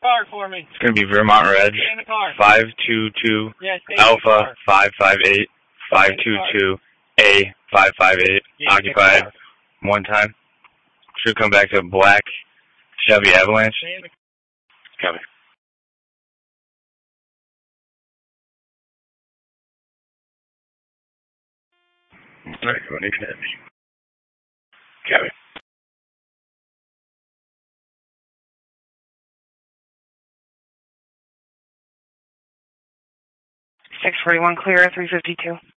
car for me. It's going to be Vermont Reg. Stay in the car. 522 Yeah, stay Alpha 558 522 A 558. Occupied. One time. Should come back to a black Chevy Avalanche. Stay in the Copy. Alright, go ahead. Copy. 641 clear, 352.